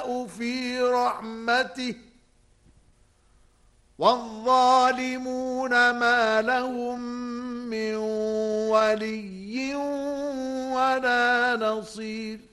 في رحمته والظالمون ما لهم من ولي ولا نصير.